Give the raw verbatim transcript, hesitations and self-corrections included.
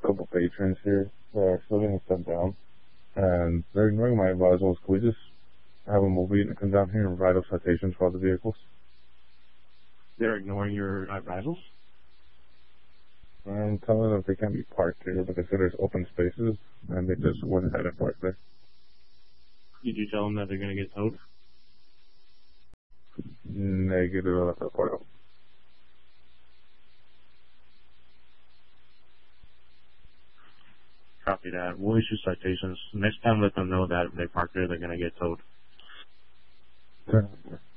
couple patrons here that are still getting sent down, and they're ignoring my advisals. Can we just have a mobile unit come down here and write up citations for all the vehicles? They're ignoring your advisals? I'm telling them they can't be parked here because there's open spaces, and they just went ahead and parked there. Did you tell them that they're going to get towed? Negative, I left that part out. Copy that. We'll issue citations. Next time, let them know that if they park there, they're going to get towed. Turn